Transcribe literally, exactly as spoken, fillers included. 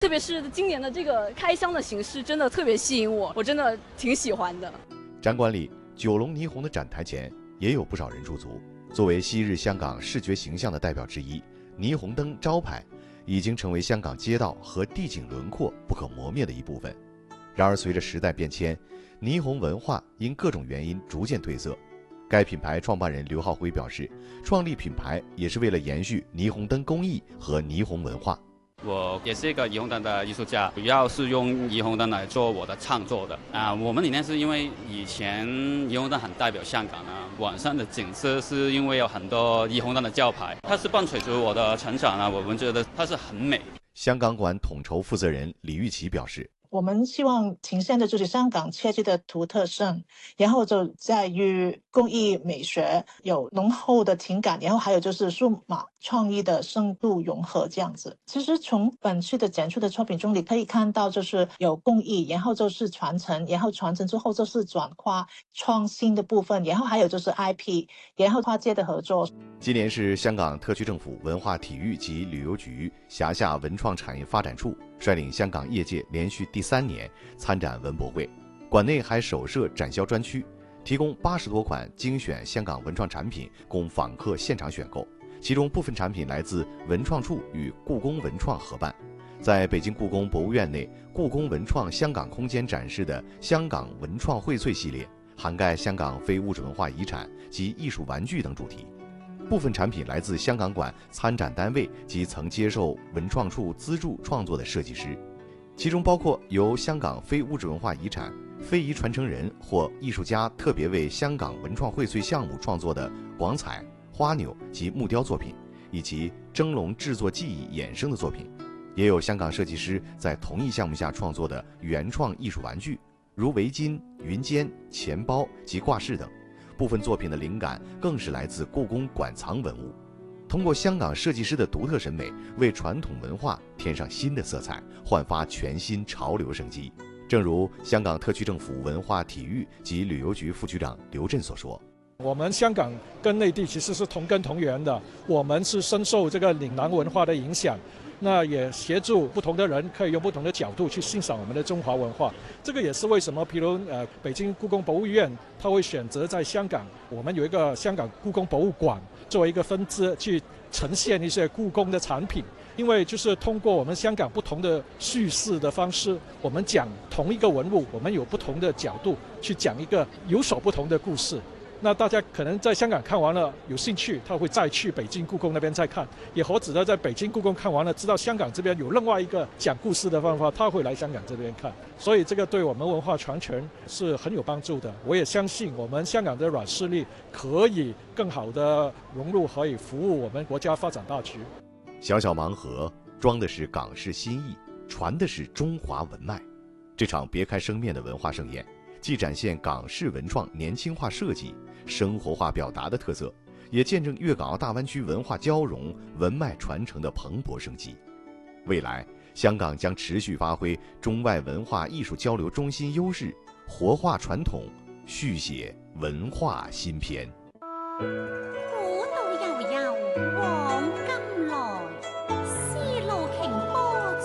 特别是今年的这个开箱的形式，真的特别吸引我，我真的挺喜欢的。 展馆里，九龙霓虹的展台前也有不少人驻足。作为昔日香港视觉形象的代表之一，霓虹灯招牌已经成为香港街道和地景轮廓不可磨灭的一部分。然而，随着时代变迁，霓虹文化因各种原因逐渐褪色。该品牌创办人刘浩辉表示，创立品牌也是为了延续霓虹灯工艺和霓虹文化。 我也是一个霓虹灯的艺术家，主要是用霓虹灯来做我的创作的啊。我们理念是因为以前霓虹灯很代表香港啊，晚上的景色是因为有很多霓虹灯的招牌，它是伴随着我的成长啊，我们觉得它是很美。 香港馆统筹负责人李玉琪表示， 我们希望呈现的就是香港设计的独特性，然后就在于工艺美学有浓厚的情感，然后还有就是数码创意的深度融合这样子。其实从本次的展出的作品中，你可以看到就是有工艺，然后就是传承，然后传承之后就是转化创新的部分，然后还有就是 I P， 然后跨界的合作。 今年是香港特区政府文化体育及旅游局辖下文创产业发展处率领香港业界连续第三年参展文博会，馆内还首设展销专区，提供八十多款精选香港文创产品供访客现场选购，其中部分产品来自文创处与故宫文创合办。在北京故宫博物院内，故宫文创香港空间展示的香港文创荟萃系列，涵盖香港非物质文化遗产及艺术玩具等主题。部分产品来自香港馆参展单位及曾接受文创处资助创作的设计师，其中包括由香港非物质文化遗产、非遗传承人或艺术家特别为香港文创荟萃项目创作的广彩、花钮及木雕作品，以及蒸笼制作技艺衍生的作品，也有香港设计师在同一项目下创作的原创艺术玩具，如围巾、云肩、钱包及挂饰等。部分作品的灵感更是来自故宫馆藏文物，通过香港设计师的独特审美，为传统文化添上新的色彩，焕发全新潮流生机。正如香港特区政府文化体育及旅游局副局长刘震所说， 我们香港跟内地其实是同根同源的，我们是深受这个岭南文化的影响，那也协助不同的人可以用不同的角度去欣赏我们的中华文化。这个也是为什么，譬如呃，北京故宫博物院，他会选择在香港，我们有一个香港故宫博物馆作为一个分支，去呈现一些故宫的产品。因为就是通过我们香港不同的叙事的方式，我们讲同一个文物，我们有不同的角度去讲一个有所不同的故事。那大家可能在香港看完了有兴趣，他会再去北京故宫那边再看，也或者在北京故宫看完了知道香港这边有另外一个讲故事的方法，他会来香港这边看。所以这个对我们文化传承是很有帮助的。我也相信我们香港的软实力可以更好的融入，可以服务我们国家发展大局。 小小盲盒装的是港式新意，传的是中华文脉。这场别开生面的文化盛宴，既展现港式文创年轻化设计、生活化表达的特色，也见证粤港澳大湾区文化交融、文脉传承的蓬勃生机。未来，香港将持续发挥中外文化艺术交流中心优势，活化传统，续写文化新篇。 古都悠悠，王